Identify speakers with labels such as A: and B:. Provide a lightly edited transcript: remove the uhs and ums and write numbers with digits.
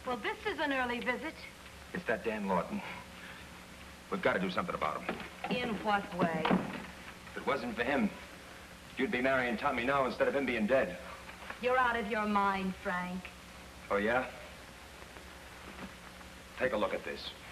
A: Well, this is an early visit.
B: It's that Dan Lawton. We've got to do something about him.
A: In what way?
B: If it wasn't for him, you'd be marrying Tommy now instead of him being dead.
A: You're out of your mind, Frank.
B: Oh, yeah? Take a look at this.